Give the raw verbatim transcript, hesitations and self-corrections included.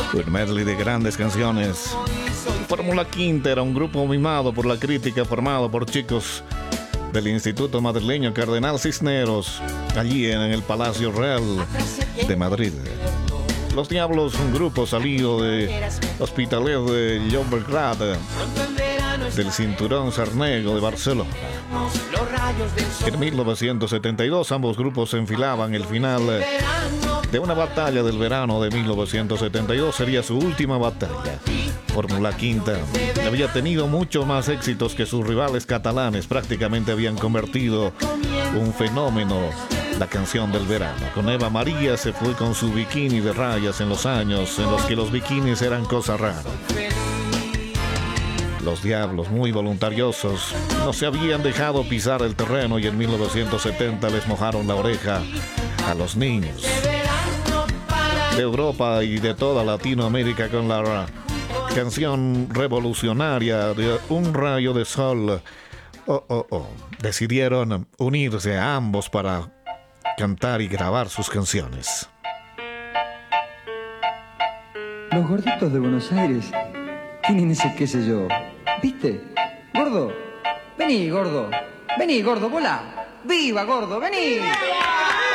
Un medley de grandes canciones. Fórmula Quinta era un grupo mimado por la crítica formado por chicos del Instituto Madrileño Cardenal Cisneros, allí en el Palacio Real de Madrid. Los Diablos, un grupo salido de Hospitalet de Llobregat, del Cinturón Sarnego de Barcelona. En mil novecientos setenta y dos ambos grupos se enfilaban. El final de una batalla del verano de mil novecientos setenta y dos sería su última batalla. Fórmula Quinta había tenido mucho más éxitos que sus rivales catalanes. Prácticamente habían convertido un fenómeno la canción del verano. Con Eva María se fue con su bikini de rayas en los años en los que los bikinis eran cosa rara. Los Diablos, muy voluntariosos, no se habían dejado pisar el terreno y en mil novecientos setenta les mojaron la oreja a los niños de Europa y de toda Latinoamérica con la canción revolucionaria de Un rayo de sol. Oh, oh, oh. Decidieron unirse a ambos para cantar y grabar sus canciones. Los gorditos de Buenos Aires tienen ese qué sé yo. ¿Viste? Gordo, vení, gordo. Vení, gordo, volá. ¡Viva, gordo, vení!